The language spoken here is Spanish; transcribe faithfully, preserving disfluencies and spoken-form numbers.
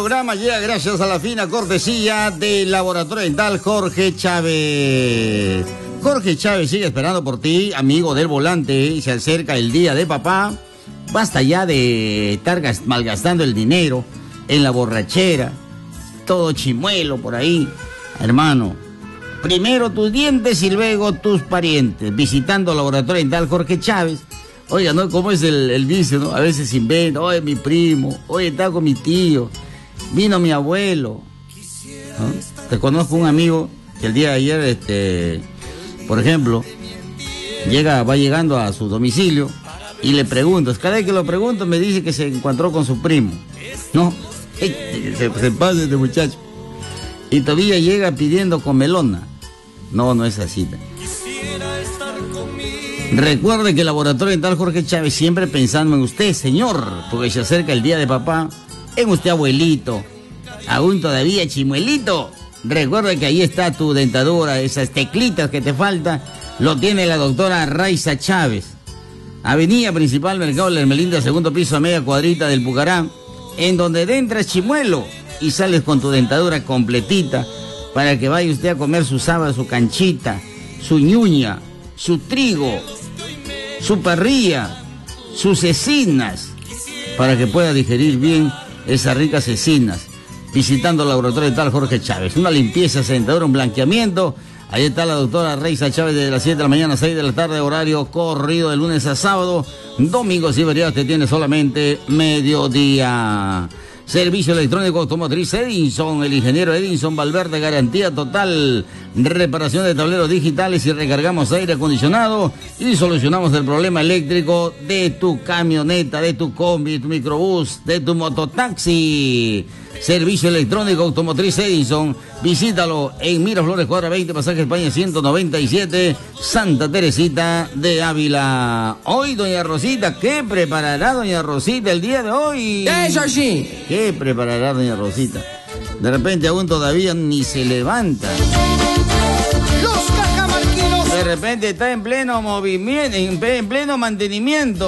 programa llega gracias a la fina cortesía del Laboratorio Dental Jorge Chávez. Jorge Chávez sigue esperando por ti, amigo del volante. Se acerca el día de papá. Basta ya de estar malgastando el dinero en la borrachera, todo chimuelo por ahí. Hermano, primero tus dientes y luego tus parientes. Visitando el Laboratorio Dental Jorge Chávez. Oiga, ¿no? ¿Cómo es el, el vicio, no? A veces inventa, oye, mi primo, oye, está con mi tío, vino mi abuelo, ¿no? Te conozco un amigo que el día de ayer, este, por ejemplo, llega, va llegando a su domicilio y le preguntas, cada vez que lo pregunto me dice que se encontró con su primo, ¿no? Se, se pasa este muchacho. Y todavía llega pidiendo comelona. No, no es así. Recuerde que el Laboratorio Dental Jorge Chávez siempre pensando en usted, señor, porque se acerca el día de papá, en usted, abuelito, aún todavía chimuelito. Recuerde que ahí está tu dentadura, esas teclitas que te faltan, lo tiene la doctora Raiza Chávez. Avenida Principal, Mercado La Hermelinda, segundo piso, a media cuadrita del Pucará, en donde entras chimuelo y sales con tu dentadura completita para que vaya usted a comer su sábado, su canchita, su ñuña, su trigo, su parrilla, sus cecinas, para que pueda digerir bien esas ricas cecinas, visitando el Laboratorio Dental Jorge Chávez. Una limpieza, esa dentadura, un blanqueamiento. Ahí está la doctora Raiza Chávez desde las siete de la mañana a seis de la tarde, horario corrido de lunes a sábado. Domingos y feriados te tiene solamente mediodía. Servicio electrónico automotriz Edinson, el ingeniero Edinson Valverde, garantía total, reparación de tableros digitales y recargamos aire acondicionado y solucionamos el problema eléctrico de tu camioneta, de tu combi, de tu microbús, de tu mototaxi. Servicio electrónico automotriz Edinson, visítalo en Miraflores, cuadra veinte, pasaje España ciento noventa y siete, Santa Teresita de Ávila. Hoy, doña Rosita, ¿qué preparará doña Rosita el día de hoy? Eso sí. ¿Qué preparará doña Rosita? De repente aún todavía ni se levanta. Los cajamarquinos. De repente está en pleno movimiento, en pleno mantenimiento.